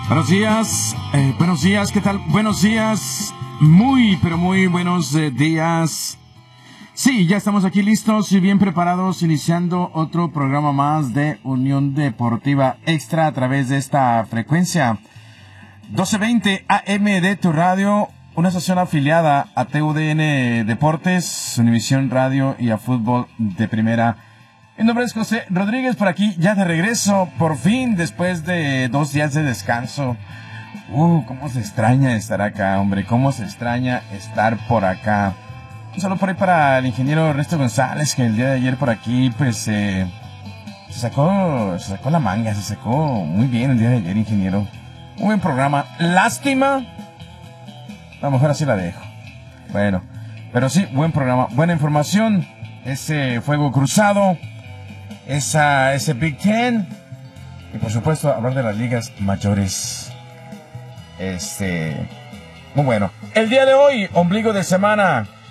Buenos días, ¿qué tal? Buenos días, muy, pero muy buenos días. Sí, ya estamos aquí listos y bien preparados, iniciando otro programa más de Unión Deportiva Extra a través de esta frecuencia 1220 AM de tu radio, una estación afiliada a TUDN Deportes, Univisión Radio y a Fútbol de Primera. Mi nombre es José Rodríguez, por aquí ya de regreso, por fin, después de 2 días de descanso. Cómo se extraña estar acá, hombre, cómo se extraña estar por acá. Un saludo por ahí para el ingeniero Ernesto González, que el día de ayer por aquí, pues, se sacó la manga, se sacó muy bien el día de ayer, ingeniero. Muy buen programa. Lástima, a lo mejor así la dejo. Bueno, pero sí, buen programa, buena información, ese fuego cruzado, ese Big Ten, y por supuesto hablar de las ligas mayores. Muy bueno. El día de hoy, ombligo de semana,